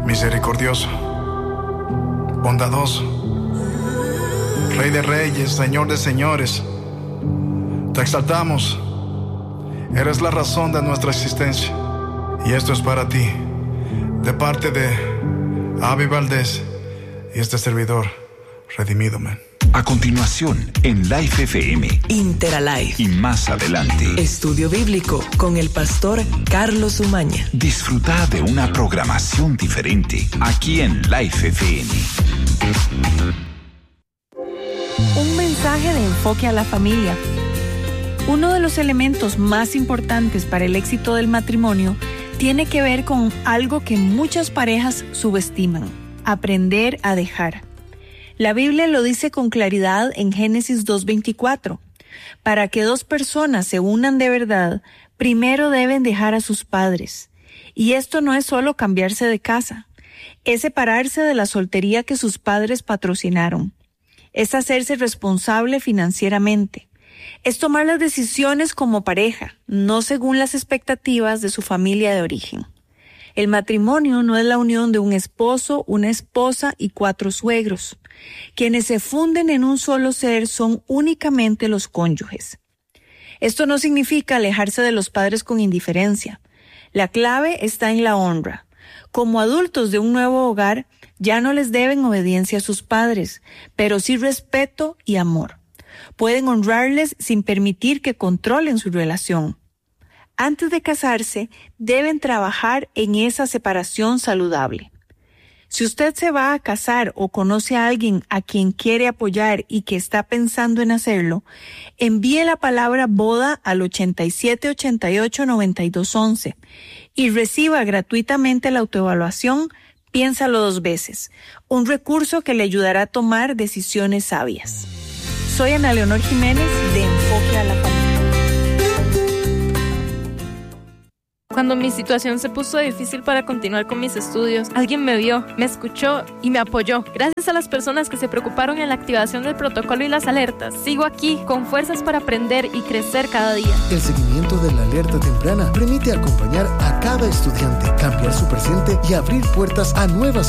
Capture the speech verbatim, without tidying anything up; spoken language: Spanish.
misericordioso, bondadoso, Rey de reyes, Señor de señores. Te exaltamos. Eres la razón de nuestra existencia. Y esto es para ti, de parte de Avi Valdés y este servidor, Redimido Man. A continuación, en Life F M. Interalife. Y más adelante, Estudio Bíblico con el pastor Carlos Umaña. Disfruta de una programación diferente aquí en Life F M. Un mensaje de enfoque a la familia. Uno de los elementos más importantes para el éxito del matrimonio tiene que ver con algo que muchas parejas subestiman: aprender a dejar. La Biblia lo dice con claridad en Génesis dos veinticuatro. Para que dos personas se unan de verdad, primero deben dejar a sus padres. Y esto no es solo cambiarse de casa, es separarse de la soltería que sus padres patrocinaron. Es hacerse responsable financieramente. Es tomar las decisiones como pareja, no según las expectativas de su familia de origen. El matrimonio no es la unión de un esposo, una esposa y cuatro suegros. Quienes se funden en un solo ser son únicamente los cónyuges. Esto no significa alejarse de los padres con indiferencia. La clave está en la honra. Como adultos de un nuevo hogar, ya no les deben obediencia a sus padres, pero sí respeto y amor. Pueden honrarles sin permitir que controlen su relación. Antes de casarse, deben trabajar en esa separación saludable. Si usted se va a casar o conoce a alguien a quien quiere apoyar y que está pensando en hacerlo, envíe la palabra boda al ochenta y siete ochenta y ocho noventa y dos once y reciba gratuitamente la autoevaluación Piénsalo dos veces, un recurso que le ayudará a tomar decisiones sabias. Soy Ana Leonor Jiménez de Enfoque a la Familia. Cuando mi situación se puso difícil para continuar con mis estudios, alguien me vio, me escuchó y me apoyó. Gracias a las personas que se preocuparon en la activación del protocolo y las alertas, sigo aquí con fuerzas para aprender y crecer cada día. El seguimiento de la alerta temprana permite acompañar a cada estudiante, cambiar su presente y abrir puertas a nuevas